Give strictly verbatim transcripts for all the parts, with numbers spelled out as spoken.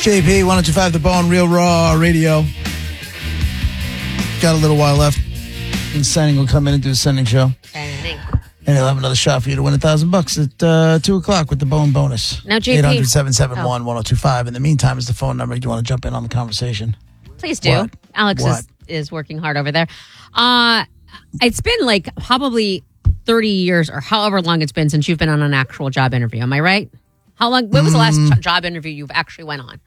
J P, one oh two point five The Bone, Real Raw Radio. Got a little while left. And Senning will come in and do a Senning show. Senning. And he'll have another shot for you to win a thousand bucks at uh, two o'clock with the Bone bonus. Now, J P. eight hundred, seven seven one, one oh two five. In the meantime, is the phone number. Do you want to jump in on the conversation? Please do. What? Alex What? is, is working hard over there. Uh, it's been like probably thirty years or however long it's been since you've been on an actual job interview. Am I right? How long? When was the last Mm. ch- job interview you've actually went on?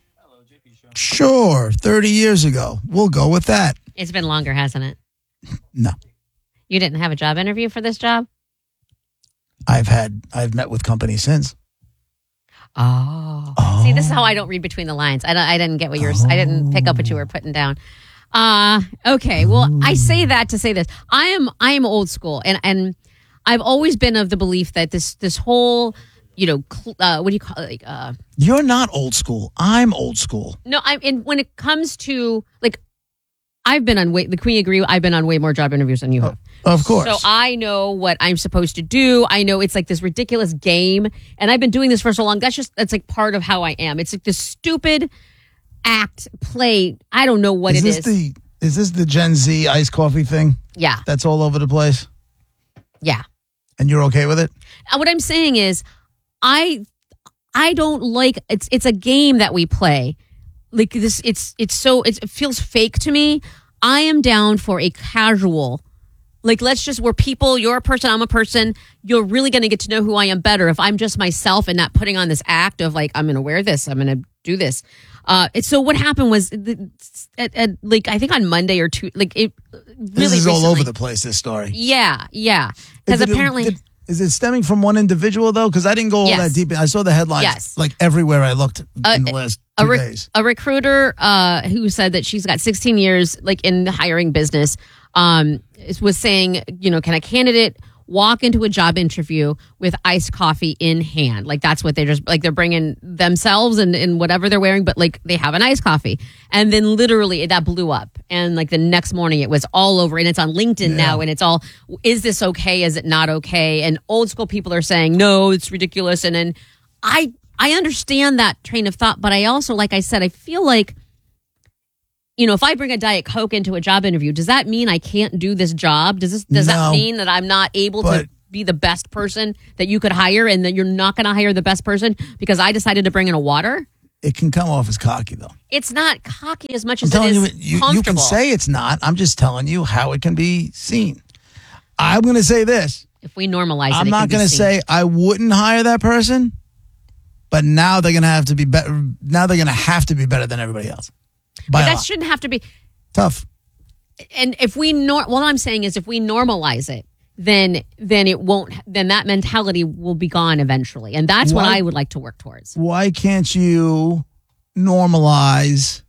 Sure. thirty years ago. We'll go with that. It's been longer, hasn't it? No. You didn't have a job interview for this job? I've had, I've met with companies since. Oh. Oh. See, this is how I don't read between the lines. I, don't, I didn't get what you were, I didn't pick up what you were putting down. Uh, okay. Well, I say that to say this. I am, I am old school and, and I've always been of the belief that this, this whole, you know, cl- uh, what do you call it? Like, uh, You're not old school. I'm old school. no, I'm in, when it comes to like, I've been on way, the Queen agree. I've been on way more job interviews than you have. Of course. So I know what I'm supposed to do. I know it's like this ridiculous game. And I've been doing this for so long. That's just, that's like part of how I am. It's like this stupid act, play. I don't know what is it this is. the is this the Gen Z iced coffee thing? Yeah. That's all over the place? Yeah. And you're okay with it? Uh, What I'm saying is I, I don't like, it's, it's a game that we play. Like this, it's, it's so, it's, it feels fake to me. I am down for a casual, like, let's just, we're people, you're a person, I'm a person. You're really going to get to know who I am better if I'm just myself and not putting on this act of like, I'm going to wear this, I'm going to do this. Uh, it's, so what happened was, the, at, at, like, I think on Monday or two, like, it really This is all recently- over the place, this story. Yeah, yeah. Because Is it- apparently, did- is it stemming from one individual, though? Because I didn't go all Yes. that deep. I saw the headlines Yes. like everywhere I looked Uh, in the last a, two rec- days. a recruiter uh, who said that she's got sixteen years like in the hiring business um, is- was saying, you know, can a candidate walk into a job interview with iced coffee in hand? Like that's what they're just like they're bringing themselves and, and whatever they're wearing, but like they have an iced coffee. And then literally that blew up. And like the next morning it was all over and it's on LinkedIn Yeah. now and it's all, is this okay? Is it not okay? And old school people are saying, no, it's ridiculous. And then I, I understand that train of thought, but I also, like I said, I feel like, you know, if I bring a Diet Coke into a job interview, does that mean I can't do this job? Does this does No. that mean that I'm not able But- to be the best person that you could hire and that you're not going to hire the best person because I decided to bring in a water? It can come off as cocky, though. It's not cocky as much I'm as it telling is you, you, you can comfortable. say it's not. I'm just telling you how it can be seen. I'm going to say this. If we normalize it, I'm it not can be going to seen. say I wouldn't hire that person, but now they're going to have to be better. Now they're going to have to be better than everybody else. By But a that lot. shouldn't have to be. Tough. And if we nor, what I'm saying is, if we normalize it, then then it won't. Then that mentality will be gone eventually, and that's what Why- I would like to work towards. Why can't you normalize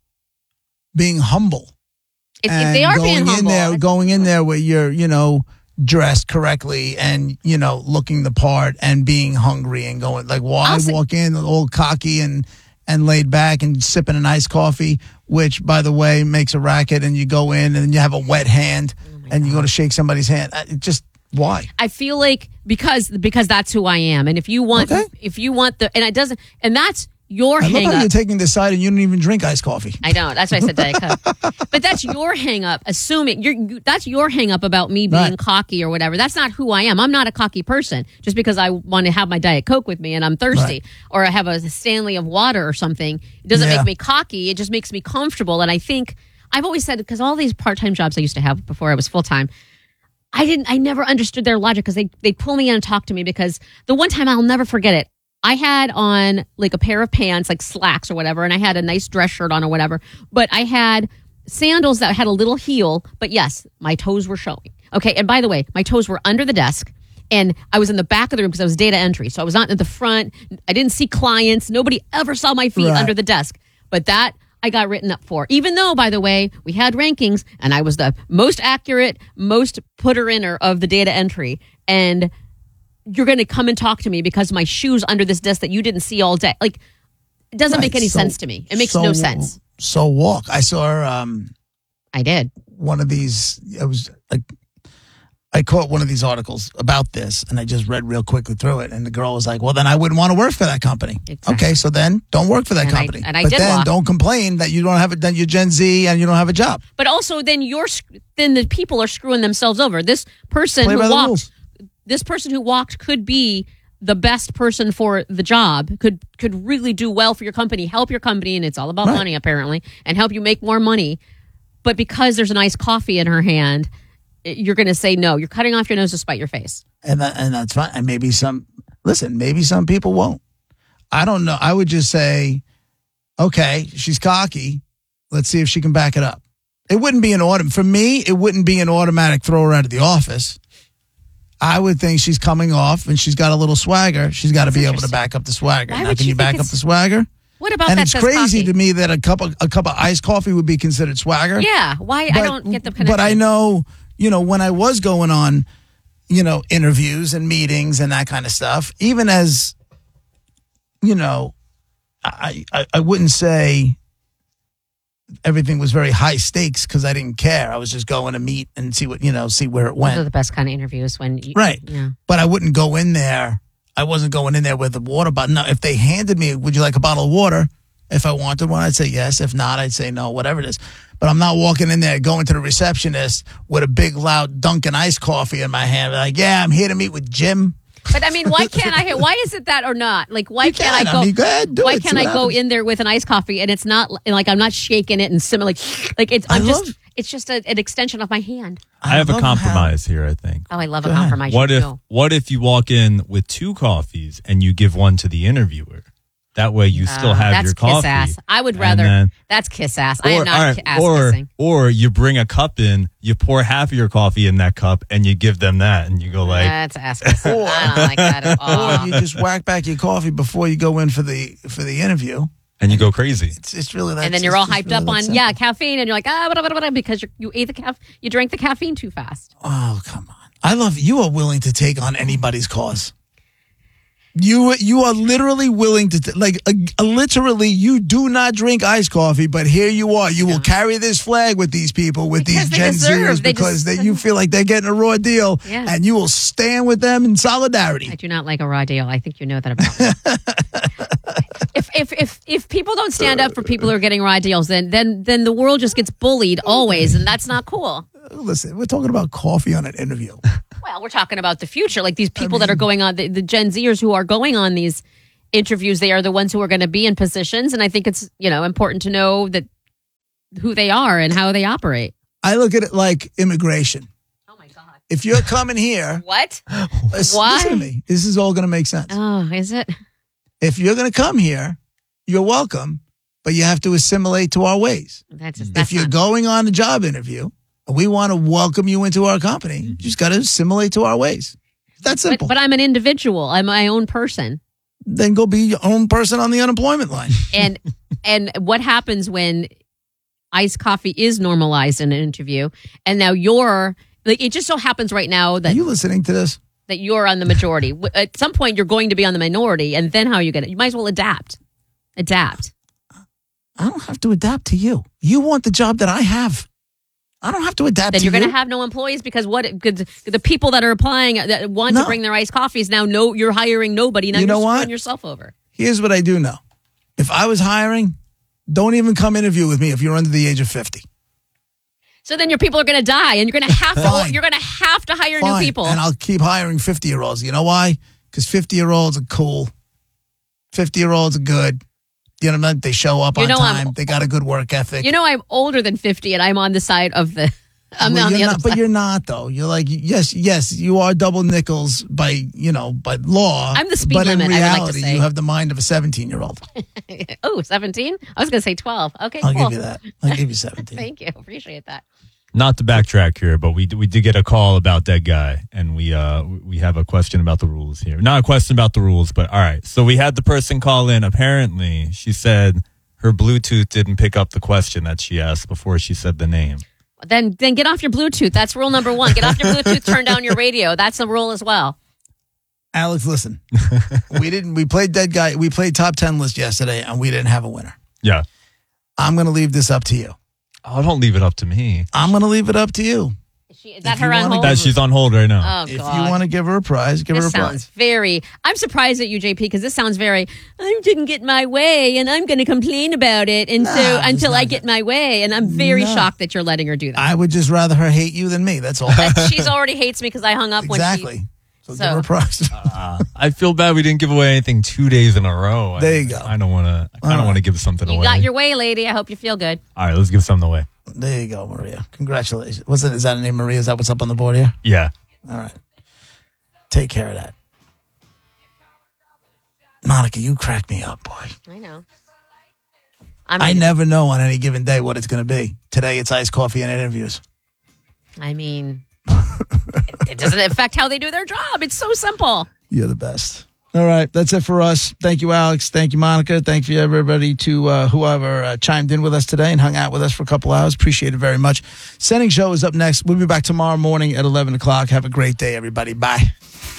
being humble? If, if and they are going being in humble, there, going in there where you're, you know, dressed correctly and, you know, looking the part and being hungry and going like, why I'll say- walk in all cocky and and laid back and sipping a nice coffee, which by the way makes a racket, and you go in and you have a wet hand Oh and you go to shake somebody's hand. Uh, it just why? I feel like because because that's who I am, and if you want, Okay. if you want the, and it doesn't, and that's your I love hang how you're up. taking this side and you don't even drink iced coffee. I don't. That's why I said Diet Coke. But that's your hang up, assuming you're you, that's your hang up about me being Right. cocky or whatever. That's not who I am. I'm not a cocky person just because I want to have my Diet Coke with me and I'm thirsty Right. or I have a Stanley of water or something. It doesn't Yeah. make me cocky. It just makes me comfortable. And I think I've always said, because all these part-time jobs I used to have before I was full-time, I didn't, I never understood their logic because they, they'd pull me in and talk to me because the one time I'll never forget it. I had on like a pair of pants, like slacks or whatever, and I had a nice dress shirt on or whatever, but I had sandals that had a little heel, but yes, my toes were showing. Okay. And by the way, my toes were under the desk and I was in the back of the room because I was data entry. So I was not at the front. I didn't see clients. Nobody ever saw my feet Right. under the desk, but that I got written up for, even though, by the way, we had rankings and I was the most accurate, most putter-inner of the data entry. And you're going to come and talk to me because my shoes under this desk that you didn't see all day. Like, it doesn't Right, make any so- sense to me. It makes so- no sense. So walk. I saw um I did. one of these. I was like, I caught one of these articles about this, and I just read real quickly through it. And the girl was like, well, then I wouldn't want to work for that company. Exactly. Okay, so then don't work for that And I- company. and I but did then walk. don't complain that you don't have it, that you're Gen Z and you don't have a job. But also, then you're sc- then the people are screwing themselves over. This person Play who by the walked, rules. this person who walked could be the best person for the job. Could could really do well for your company, help your company, and it's all about Right. money apparently, and help you make more money. But because there's a nice coffee in her hand, you're going to say no. You're cutting off your nose to spite your face. And that, and that's fine. And maybe some, listen, maybe some people won't. I don't know. I would just say, okay, she's cocky. Let's see if she can back it up. It wouldn't be an autumn. For me, it wouldn't be an automatic throw her out of the office. I would think she's coming off and she's got a little swagger. She's got to be able to interesting. back up the swagger. Why Now, would can you you think back up it's- the swagger? What about And that it's says crazy cocky? to me that a cup of, a cup of iced coffee would be considered swagger. Yeah, why I don't get the connection. But I know, you know, when I was going on, you know, interviews and meetings and that kind of stuff, even as, you know, I I, I wouldn't say everything was very high stakes because I didn't care. I was just going to meet and see what, you know, see where it Those are went. the best kind of interviews when you, Right. Yeah. But I wouldn't go in there. I wasn't going in there with a water bottle. Now, if they handed me, would you like a bottle of water? If I wanted one, I'd say yes. If not, I'd say no, whatever it is. But I'm not walking in there going to the receptionist with a big, loud Dunkin' iced coffee in my hand. Like, yeah, I'm here to meet with Jim. But I mean, why can't I? Why is it that or not? Like, why You can't can. I go? I mean, go ahead, do why it. can't See I what go happens. in there with an iced coffee and it's not like I'm not shaking it and sim like like it's I'm I just love- it's just a, an extension of my hand. I have a love how- compromise here, I think. Oh, I love Go a ahead. compromise. What you if do. what if you walk in with two coffees and you give one to the interviewer? That way you still Uh, have that's your kiss coffee. ass. I would And rather. then- That's kiss ass. I Or, am not all right, ass or, kissing. or you bring a cup in, you pour half of your coffee in that cup, and you give them that, and you go like, That's ass kissing. I don't like that at Or all. you just whack back your coffee before you go in for the for the interview. and you go crazy. It's, it's really that. And then you're it's all just hyped really up that on simple. yeah caffeine, and you're like ah blah, blah, blah, blah, because you you ate the caf you drank the caffeine too fast. Oh, come on. I love you are willing to take on anybody's cause. You you are literally willing to, t- like, uh, uh, literally, you do not drink iced coffee, but here you are. You will carry this flag with these people, with Because these they Gen deserve- Zers, they because just- they, you feel like they're getting a raw deal, Yeah. and you will stand with them in solidarity. I do not like a raw deal. I think you know that about me. if, if if if people don't stand up for people who are getting raw deals, then then then the world just gets bullied always, and that's not cool. Listen, we're talking about coffee on an interview. Well, we're talking about the future, like these people that are going on the, the Gen Zers who are going on these interviews. They are the ones who are going to be in positions, and I think it's you know important to know that who they are and how they operate. I look at it like immigration. Oh my god! If you're coming here, What? listen, Why? listen to me. This is all going to make sense. Oh, is it? If you're going to come here, you're welcome, but you have to assimilate to our ways. That's just, that's If you're not, going on a job interview, we want to welcome you into our company. You just got to assimilate to our ways. That's but, simple. but I'm an individual. I'm my own person. Then go be your own person on the unemployment line. And and what happens when iced coffee is normalized in an interview, and now you're like it just so happens right now Are that you listening to this? that you're on the majority. W- At some point, you're going to be on the minority, and then how are you going to? You might as well adapt. Adapt. I don't have to adapt to you. You want the job that I have. I don't have to adapt Then to you're going you. to have no employees because what could the people that are applying that want No. to bring their iced coffees now know you're hiring nobody. Now You you're know screwing what? yourself over. Here's what I do know. If I was hiring, don't even come interview with me if you're under the age of fifty. So then your people are going to die, and you're going to have to Fine. you're going to have to hire Fine. new people. And I'll keep hiring fifty-year-olds. You know why? Because fifty-year-olds are cool. fifty-year-olds are good. You know what I mean? They show up You on know I'm- time. They got a good work ethic. You know, I'm older than fifty, and I'm on the side of the. I'm Well, on you're the not, other but side. you're not, though. You're like, yes, yes, you are double nickels by, you know, by law. I'm the speed but limit, in I would like to reality, say. you have the mind of a seventeen-year-old. Oh, seventeen? I was going to say twelve. Okay, I'll cool. give you that. I'll give you seventeen. Thank you. Appreciate that. Not to backtrack here, but we d- we did get a call about that guy, and we uh we have a question about the rules here. Not a question about the rules, but all right. So we had the person call in. Apparently, she said her Bluetooth didn't pick up the question that she asked before she said the name. Then then get off your Bluetooth. That's rule number one. Get off your Bluetooth, turn down your radio. That's a rule as well. Alex, listen. we didn't. We played dead guy. We played top ten list yesterday, and we didn't have a winner. Yeah. I'm going to leave this up to you. Oh, don't leave it up to me. I'm going to leave it up to you. She, is that If her you on wanna hold? That she's on hold right now. Oh, If God. you want to give her a prize, give This her a sounds prize. very. I'm surprised at you, J P, because this sounds very. I didn't get my way, and I'm going to complain about it, and Nah, so it's until I not get my way, and I'm very No. shocked that you're letting her do that. I would just rather her hate you than me. That's all. She's already hates me because I hung up exactly. when So, So- give her a prize. Uh, I feel bad we didn't give away anything two days in a row. There I, you go. I don't want to. I kind of All want to give something she. You away. got your way, lady. I hope you feel good. All right, let's give something away. There you go, Maria. Congratulations. What's it? Is that her name, Maria? Is that what's up on the board here? Yeah. All right. Take care of that. Monica, you crack me up, boy. I know. I'm, I never know on any given day what it's going to be. Today it's iced coffee and interviews. I mean, it, it doesn't affect how they do their job. It's so simple. You're the best. All right, that's it for us. Thank you, Alex. Thank you, Monica. Thank you, everybody, to uh, whoever uh, chimed in with us today and hung out with us for a couple hours. Appreciate it very much. Sending Show is up next. We'll be back tomorrow morning at eleven o'clock. Have a great day, everybody. Bye.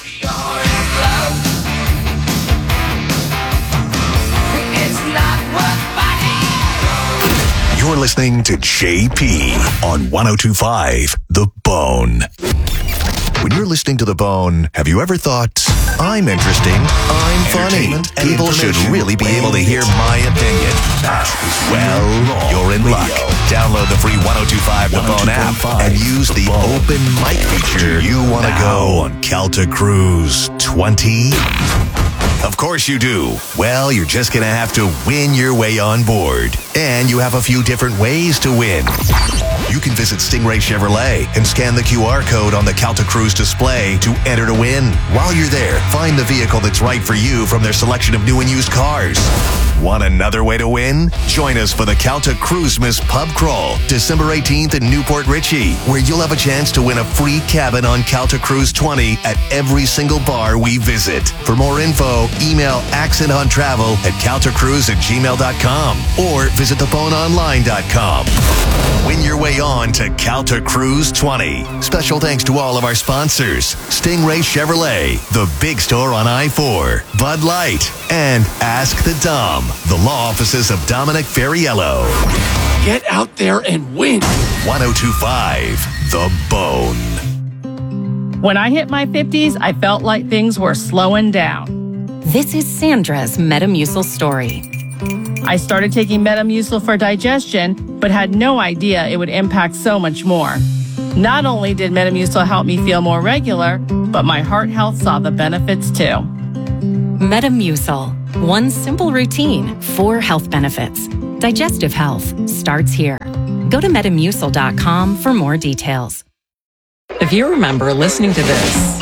You're listening to J P on one oh two point five The Bone. When you're listening to The Bone, have you ever thought, I'm interesting, I'm funny, people should really be able to hear my opinion? Well, you're in luck. Download the free one oh two point five The Bone app and use the open mic feature. Do you want to go on Calta Cruise twenty? Of course you do. Well, you're just going to have to win your way on board. And you have a few different ways to win. You can visit Stingray Chevrolet and scan the Q R code on the Calta Cruise display to enter to win. While you're there, find the vehicle that's right for you from their selection of new and used cars. Want another way to win? Join us for the Calta Cruisemas Pub Crawl, December eighteenth in Newport Richey, where you'll have a chance to win a free cabin on Calta Cruise twenty at every single bar we visit. For more info, email accent on travel at caltacruise at gmail dot com or visit the bone online dot com. Win your way on to Calta Cruise twenty. Special thanks to all of our sponsors: Stingray Chevrolet, the big store on I four, Bud Light, and Ask the Dom, the law offices of Dominic Ferriello. Get out there and win. one oh two point five The Bone. When I hit my fifties, I felt like things were slowing down. This is Sandra's Metamucil story. I started taking Metamucil for digestion, but had no idea it would impact so much more. Not only did Metamucil help me feel more regular, but my heart health saw the benefits too. Metamucil. One simple routine, four health benefits. Digestive health starts here. Go to metamucil dot com for more details. If you remember listening to this,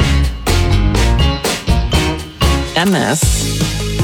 and this,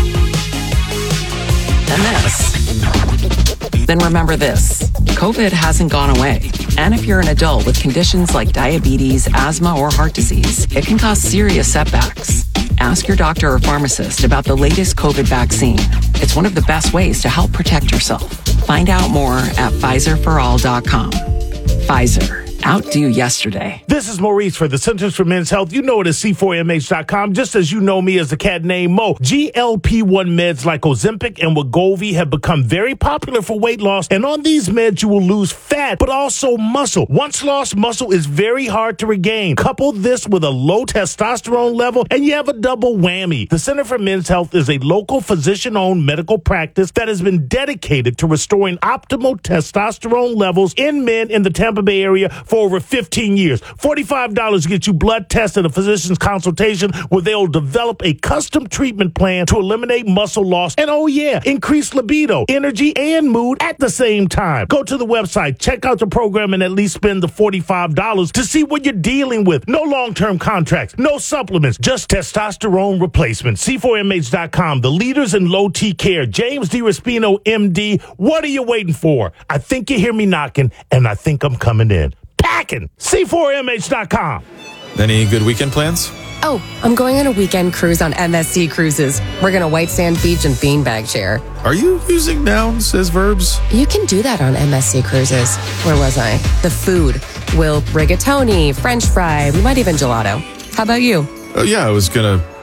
and this, then remember this. COVID hasn't gone away. And if you're an adult with conditions like diabetes, asthma, or heart disease, it can cause serious setbacks. Ask your doctor or pharmacist about the latest COVID vaccine. It's one of the best ways to help protect yourself. Find out more at Pfizer for all dot com. Pfizer. Outdo yesterday. This is Maurice for the Centers for Men's Health. You know it as C four M H dot com, just as you know me as the cat named Mo. G L P one meds like Ozempic and Wegovy have become very popular for weight loss, and on these meds you will lose fat, but also muscle. Once lost muscle is very hard to regain. Couple this with a low testosterone level, and you have a double whammy. The Center for Men's Health is a local physician-owned medical practice that has been dedicated to restoring optimal testosterone levels in men in the Tampa Bay area for over fifteen years. forty-five dollars gets you blood tests and a physician's consultation where they'll develop a custom treatment plan to eliminate muscle loss and, oh yeah, increase libido, energy, and mood at the same time. Go to the website, check out the program, and at least spend the forty-five dollars to see what you're dealing with. No long-term contracts, no supplements, just testosterone replacement. C four M H dot com, the leaders in low T care. James DiRespino, M D. What are you waiting for? I think you hear me knocking, and I think I'm coming in. Packing. C four M H dot com. Any good weekend plans? Oh, I'm going on a weekend cruise on M S C Cruises. We're going to White Sand Beach and Beanbag Chair. Are you using nouns as verbs? You can do that on M S C Cruises. Where was I? The food. We'll rigatoni, French fry, we might even gelato. How about you? Oh, yeah, I was going to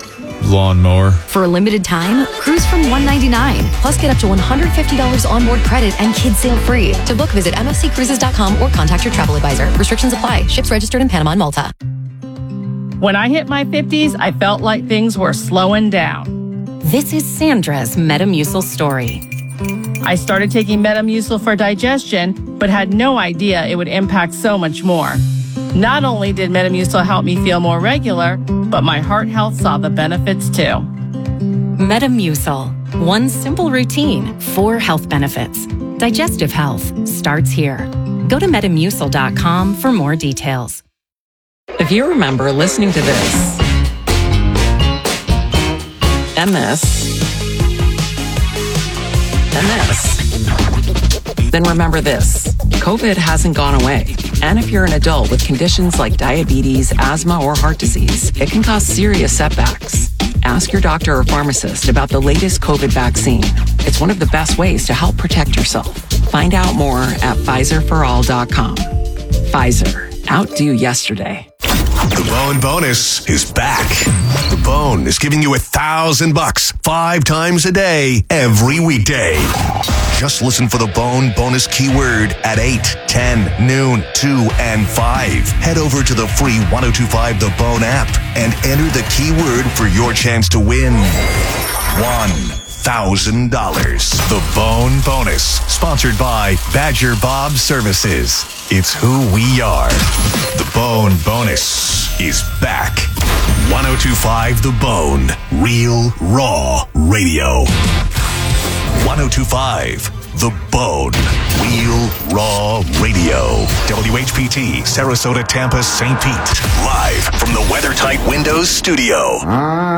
lawnmower. For a limited time, cruise from one ninety-nine. Plus, get up to one hundred fifty dollars onboard credit and kids sail free. To book, visit m f c cruises dot com or contact your travel advisor. Restrictions apply. Ships registered in Panama and Malta. When I hit my fifties, I felt like things were slowing down. This is Sandra's Metamucil story. I started taking Metamucil for digestion, but had no idea it would impact so much more. Not only did Metamucil help me feel more regular, but my heart health saw the benefits too. Metamucil. One simple routine, four health benefits. Digestive health starts here. Go to metamucil dot com for more details. If you remember listening to this, and this, and this, then remember this. COVID hasn't gone away. And if you're an adult with conditions like diabetes, asthma, or heart disease, it can cause serious setbacks. Ask your doctor or pharmacist about the latest COVID vaccine. It's one of the best ways to help protect yourself. Find out more at Pfizer for all dot com. Pfizer. Outdo yesterday. The Bone Bonus is back. The Bone is giving you a thousand bucks five times a day, every weekday. Just listen for the Bone Bonus keyword at eight, ten, noon, two, and five. Head over to the free ten twenty-five The Bone app and enter the keyword for your chance to win one thousand dollars. The Bone Bonus, sponsored by Badger Bob Services. It's who we are. The Bone Bonus is back. ten twenty-five The Bone, real, raw radio. ten twenty-five The Bone, real, raw radio. W H P T, Sarasota, Tampa, Saint Pete. Live from the WeatherTight Windows studio.